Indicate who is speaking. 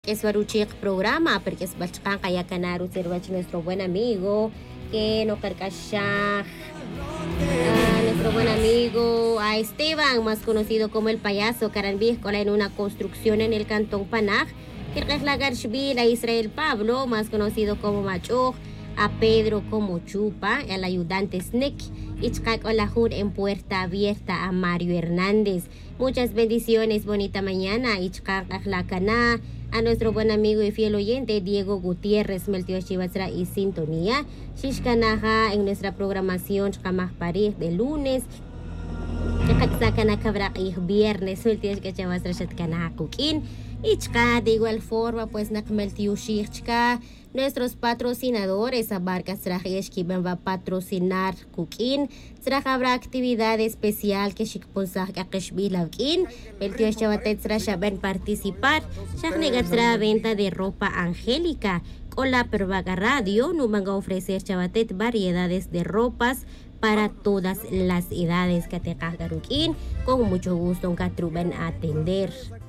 Speaker 1: Es baruchik programa porque es bachkan kaya kanaru servach nuestro buen amigo que no carcasha nuestro buen amigo a Esteban, más conocido como el payaso Caranbí, en una construcción en el cantón Panaj, que es la Garshbil a Israel Pablo, más conocido como Machuj, a Pedro como Chupa, el ayudante Snake, Ichkak Olahur en Puerta Abierta a Mario Hernández. Muchas bendiciones, bonita mañana, Ichkak Ahlakana, a nuestro buen amigo y fiel oyente Diego Gutiérrez, Meltio Chivasra y Sintonía, Shishkanaja en nuestra programación Chkamaj Parij de lunes, Chakaksakana Kabrak y viernes, Meltio Chivasra Shatkana Kukin, Ichka de igual forma, pues Nakmeltio Shishka. Nuestros patrocinadores, Abarca Strajesh, que van a patrocinar Kukin. Habrá actividad especial que Shikponsah Kakashbilavkin. El tío Chabatet van participar. Shaknegatsra venta de ropa angélica. Con la Pervaga Radio, nos van a ofrecer Chabatet variedades de ropas para todas las edades que te Con mucho gusto, en Catruben a atender.